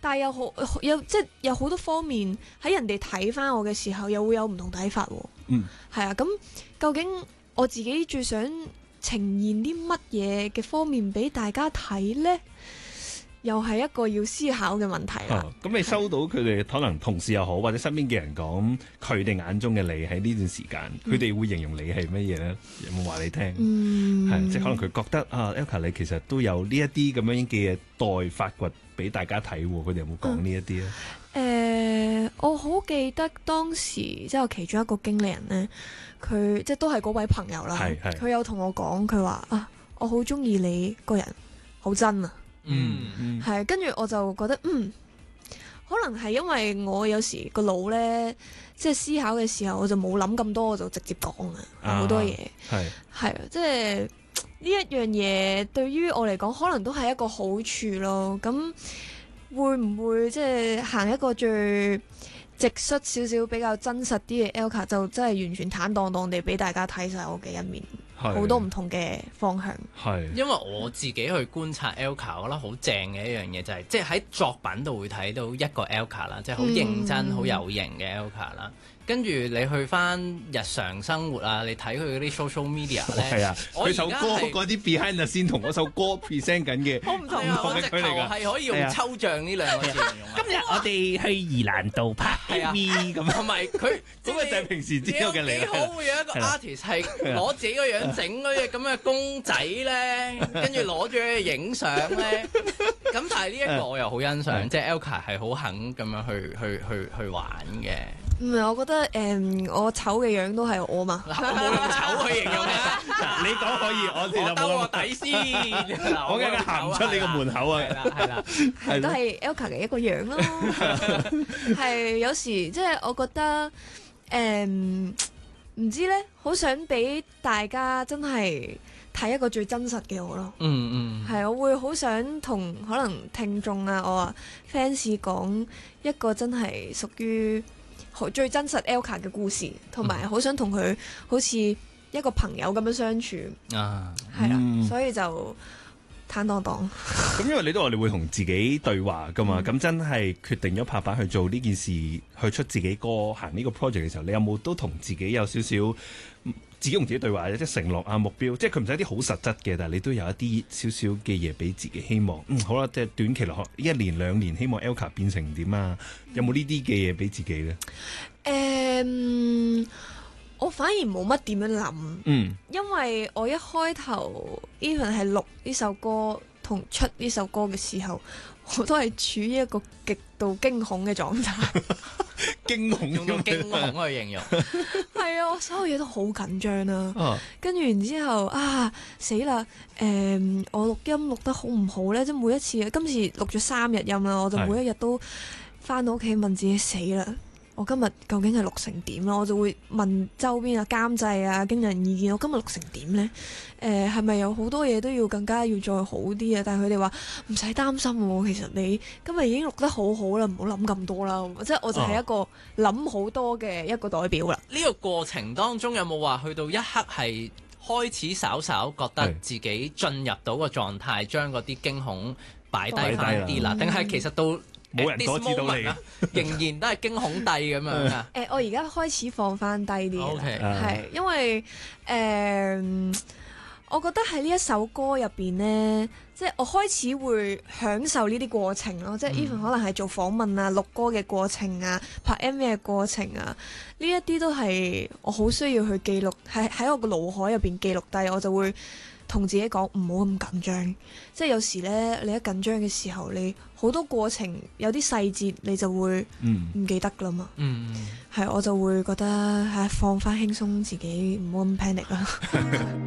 但係即係有好多方面喺人哋睇翻我嘅時候，又會有唔同睇法喎。係啊，咁究竟我自己最想呈現啲乜嘢嘅方面俾大家睇呢？又係一個要思考嘅問題啦。 咁你收到佢哋可能同事又好，或者身邊嘅人講佢哋眼中嘅你喺呢段時間，佢哋會形容你係乜嘢咧？有冇話你聽？係即係可能佢覺得Elka 你其實都有呢一啲咁樣嘅嘢待發掘俾大家睇喎。佢哋有冇講呢一啲咧？ 我好記得當時即係我其中一個經理人咧，佢即係都係嗰位朋友啦。佢有同我講，佢話我好中意你個人，好真啊。係，跟住我就覺得可能係因為我有時個腦咧，即係思考嘅時候，我就冇諗咁多，我就直接講好多嘢。係啊，即係呢一樣嘢對於我嚟講，可能都係一個好處咯。咁會唔會即係行一個最直率少少、比較真實啲嘅 Elka， 就真係完全坦蕩蕩地俾大家睇晒我嘅一面，好多唔同嘅方向。 因為我自己去觀察 Elka，我覺得好正嘅一樣嘢就係，即係喺作品度會睇到一個 Elka 啦，即係好認真、好有型嘅 Elka 啦。跟住你去翻日常生活啊，你睇佢嗰啲 social media 咧， 佢首歌嗰啲 behind the scene 同嗰首歌 present 緊嘅好唔同啊！直頭係可以用抽象呢兩個字形容。 今日我哋去宜蘭道拍 MV 咁， 同埋佢嗰個就係平時知道嘅你。 幾好會有一個 artist 係攞自己個樣整嗰隻咁嘅公仔咧，跟住攞住去影相咧。咁但係呢一個我又好欣賞，即係 Elka 係好肯咁樣去玩嘅。 我覺得我醜嘅樣都係我嘛。 我冇用醜去形容你講可以，我哋就兜我底先。 我梗係行唔出你個門口啊！ 係啦， 都係 Elka 嘅一個樣咯。係有時即係我覺得唔知咧，好想俾大家真係睇一個最真實嘅我咯。係我會好想同可能聽眾啊，我話 fans 講一個真係屬於最真實 Elka 嘅故事，同埋好想同佢好似一個朋友咁樣相處。係啦，所以就坦蕩蕩。 咁因為你都話你會同自己對話噶嘛，咁真係決定咗拍板去做呢件事，去出自己歌，行呢個 project 嘅時候，你有冇都同自己有少少自己同自己對話，即係承諾啊、目標，即係佢唔使啲好實質嘅，但係你都有一啲少少嘅嘢俾自己，希望好啦，即係短期落1年2年，希望 Elka 變成點啊？有冇呢啲嘅嘢俾自己咧？ 我反而冇乜點樣諗，因為我一開頭 even 係錄呢首歌同出呢首歌嘅時候，我都係處於一個極度驚恐嘅狀態。 驚恐用驚恐去形容。 係啊，我所有嘢都好緊張啦。跟住然之後死啦！我錄音錄得好唔好呢？即係每一次，今次錄咗3日音啦，我就每一日都返到屋企問自己死啦！我今日究竟係錄成點啦？我就會問周邊監製啊、經理人意見，我今日錄成點呢？係咪有好多嘢都要更加要再好啲啊？但係佢哋話唔使擔心喎，其實你今日已經錄得好好啦，唔好諗咁多啦。即係我就係一個諗好多嘅一個代表啦。 呢個過程當中有冇話去到一刻係開始稍稍覺得自己進入到個狀態，將嗰啲驚恐擺低翻啲啦？定係其實到冇人阻止到你， 仍然都係驚恐帝咁樣啊？ 我而家開始放翻低啲啦，係因為我覺得喺呢一首歌入邊呢，即係我開始會享受呢啲過程咯，即係 even 可能係做訪問啊、錄歌嘅過程啊、拍 MV 嘅過程啊，呢一啲都係我好需要去記錄，喺我個腦海入邊記錄低，我就會同自己講唔好咁緊張，即係有時呢，你一緊張嘅時候，你好多過程有啲細節你就會唔記得啦嘛。係我就會覺得放翻輕鬆自己，唔好咁 panic 啦。